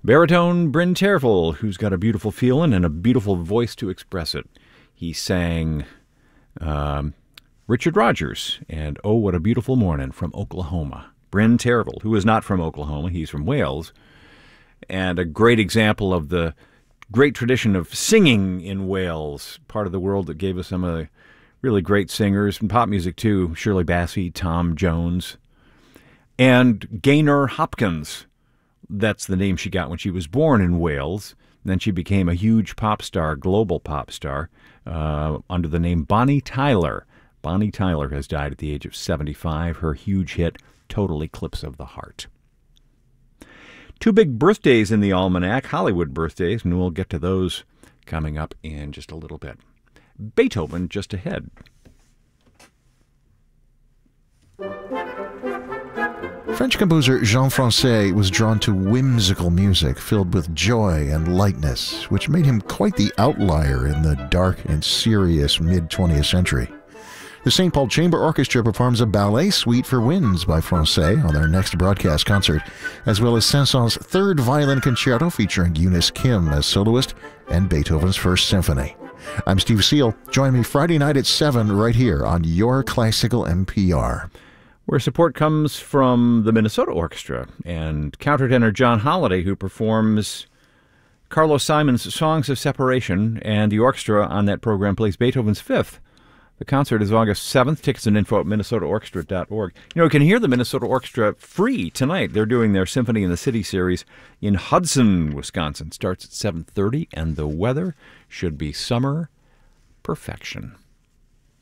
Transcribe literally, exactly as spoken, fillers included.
Baritone Bryn Terfel, who's got a beautiful feeling and a beautiful voice to express it. He sang um, Richard Rodgers and Oh, What a Beautiful Morning from Oklahoma. Bryn Terfel, who is not from Oklahoma, he's from Wales, and a great example of the great tradition of singing in Wales, part of the world that gave us some of the really great singers, and pop music too, Shirley Bassey, Tom Jones, and Gaynor Hopkins. That's the name she got when she was born in Wales. And then she became a huge pop star, global pop star, uh, under the name Bonnie Tyler. Bonnie Tyler has died at the age of seventy-five. Her huge hit, Total Eclipse of the Heart. Two big birthdays in the almanac, Hollywood birthdays, and we'll get to those coming up in just a little bit. Beethoven just ahead. French composer Jean Francais was drawn to whimsical music filled with joy and lightness, which made him quite the outlier in the dark and serious mid-twentieth century. The Saint Paul Chamber Orchestra performs a ballet suite for winds by Francais on their next broadcast concert, as well as Saint-Saëns' third violin concerto featuring Eunice Kim as soloist and Beethoven's First Symphony. I'm Steve Seal. Join me Friday night at seven right here on Your Classical N P R. Where support comes from the Minnesota Orchestra and countertenor John Holliday, who performs Carlos Simon's Songs of Separation, and the orchestra on that program plays Beethoven's Fifth. The concert is August seventh. Tickets and info at minnesota orchestra dot org. You know, you can hear the Minnesota Orchestra free tonight. They're doing their Symphony in the City series in Hudson, Wisconsin. Starts at seven thirty, and the weather should be summer perfection.